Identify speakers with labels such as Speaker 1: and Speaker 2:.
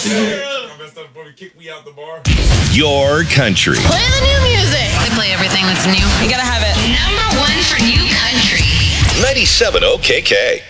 Speaker 1: Your country.
Speaker 2: Play the new music.
Speaker 3: They play everything that's new.
Speaker 2: You gotta have it.
Speaker 3: Number one for new country.
Speaker 1: 97 OKK.